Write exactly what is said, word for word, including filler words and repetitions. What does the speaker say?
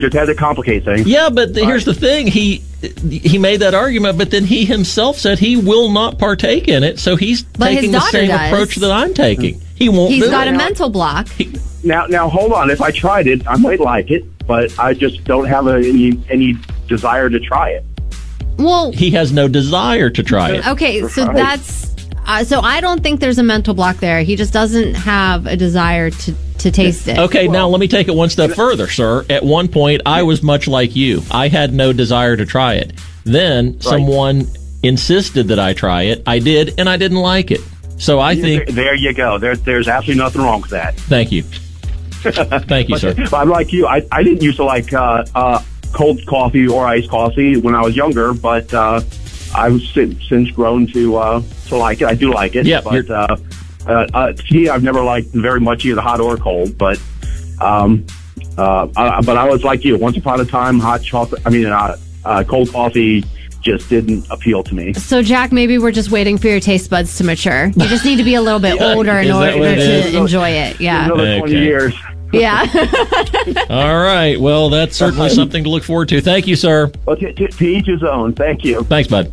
just had to complicate things. Yeah, but the, here's right. the thing. He he made that argument, but then he himself said he will not partake in it, so he's But taking his the same daughter does. approach that I'm taking. He won't He's do got it. a mental block. He- Now, now, hold on. If I tried it, I might like it, but I just don't have a, any any desire to try it. Well, he has no desire to try it. okay, so Right. that's uh, so I don't think there's a mental block there. He just doesn't have a desire to to taste it. Okay, now let me take it one step further, sir. At one point, I was much like you. I had no desire to try it. Then someone insisted that I try it. I did, and I didn't like it. So I think... There, there you go. There, there's absolutely nothing wrong with that. Thank you. Thank you, sir. But I'm like you. I, I didn't used to like uh, uh, cold coffee or iced coffee when I was younger, but uh, I've since, since grown to uh, to like it. I do like it. Yeah, but uh, uh, uh, tea I've never liked very much either hot or cold. But um, uh, uh, but I was like you. Once upon a time, hot chocolate. I mean, uh, uh, cold coffee just didn't appeal to me. So, Jack, maybe we're just waiting for your taste buds to mature. You just need to be a little bit older in Is that order what it to is? enjoy it. Yeah. Another twenty Okay. years. Yeah. All right. Well, that's certainly something to look forward to. Thank you, sir. Well, to, to, to each his own. Thank you. Thanks, bud.